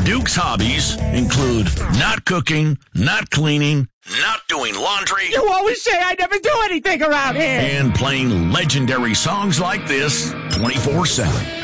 Duke's hobbies include not cooking, not cleaning, not doing laundry. You always say I never do anything around here. And playing legendary songs like this 24/7.